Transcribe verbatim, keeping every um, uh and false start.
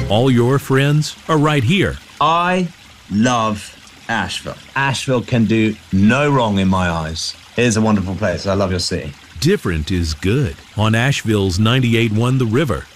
All your friends are right here. I love Asheville. Asheville can do no wrong in my eyes. It is a wonderful place. I love your city. Different is good on Asheville's ninety-eight point one The River.